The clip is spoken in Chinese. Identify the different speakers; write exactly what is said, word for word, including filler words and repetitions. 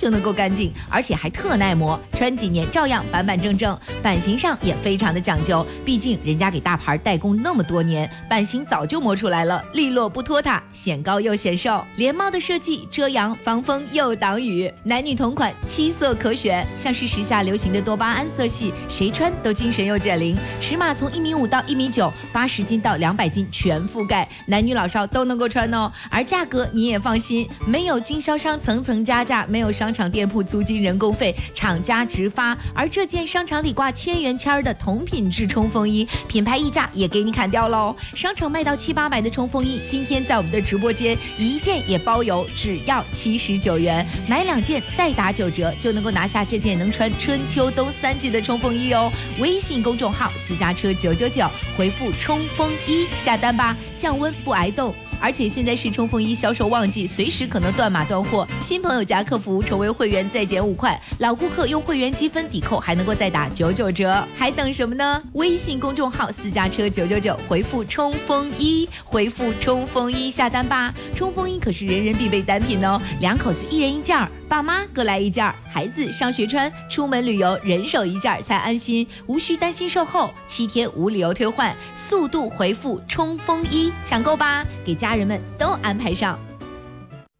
Speaker 1: 就能够干净，而且还特耐磨，穿几年照样板板正正。版型上也非常的讲究，毕竟人家给大牌代工那么多年，版型早就磨出来了，利落不拖沓，显高又显瘦。连帽的设计遮阳防风又挡雨，男女同款，七色可选，像是时下流行的多巴胺色系，谁穿都精神又减龄。尺码从一米五到一米九，八十斤到两百斤全覆盖，男女老少都能够穿哦。而价格你也放心，没有经销商层层加价，没有商场店铺租金人工费，厂家直发。而这件商场里挂千元签的同品质冲锋衣，品牌溢价也给你砍掉喽。商场卖到七八百的冲锋衣，今天在我们的直播间一件也包邮，只要七十九元，买两件再打九折，就能够拿下这件能穿春秋冬三季的冲锋衣哦。微信公众号私家车九九九，回复冲锋衣下单吧，降温不挨冻。而且现在是冲锋衣销售旺季，随时可能断码断货。新朋友加客服成为会员再减五块，老顾客用会员积分抵扣还能够再打九九折，还等什么呢？微信公众号私家车九九九，回复冲锋衣，回复冲锋衣下单吧。冲锋衣可是人人必备单品哦，两口子一人一件，爸妈各来一件，孩子上学穿，出门旅游人手一件才安心，无需担心售后，七天无理由退换，速度回复冲锋衣抢购吧，给家人们都安排上。